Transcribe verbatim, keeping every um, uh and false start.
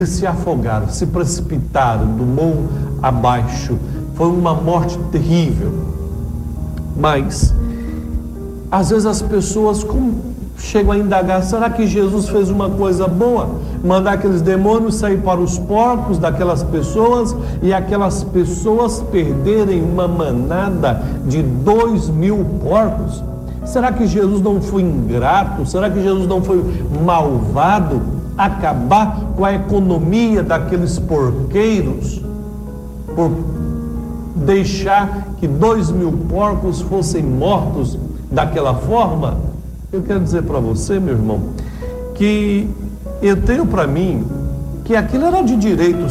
se afogaram, se precipitaram do morro abaixo. Foi uma morte terrível. Mas, às vezes as pessoas como chegam a indagar, será que Jesus fez uma coisa boa? Mandar aqueles demônios sair para os porcos daquelas pessoas e aquelas pessoas perderem uma manada de dois mil porcos? Será que Jesus não foi ingrato? Será que Jesus não foi malvado? Acabar com a economia daqueles porqueiros por deixar que dois mil porcos fossem mortos daquela forma? Eu quero dizer para você, meu irmão, que eu tenho para mim que aquilo era de direito